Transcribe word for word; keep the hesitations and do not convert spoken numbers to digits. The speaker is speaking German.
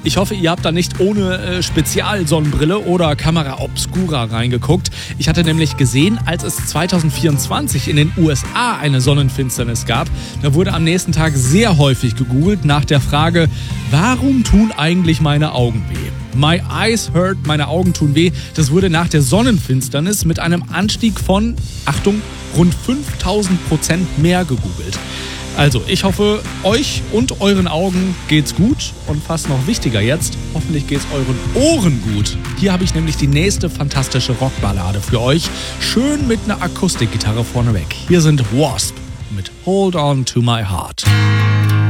Ich hoffe, ihr habt da nicht ohne äh, Spezialsonnenbrille oder Kamera Obscura reingeguckt. Ich hatte nämlich gesehen, als es zwanzig vierundzwanzig in den U S A eine Sonnenfinsternis gab, da wurde am nächsten Tag sehr häufig gegoogelt nach der Frage, warum tun eigentlich meine Augen weh? My eyes hurt, meine Augen tun weh. Das wurde nach der Sonnenfinsternis mit einem Anstieg von, Achtung, rund fünftausend Prozent mehr gegoogelt. Also, ich hoffe, euch und euren Augen geht's gut und fast noch wichtiger jetzt, hoffentlich geht's euren Ohren gut. Hier habe ich nämlich die nächste fantastische Rockballade für euch, schön mit einer Akustikgitarre vorneweg. Hier sind Wasp mit Hold On To My Heart.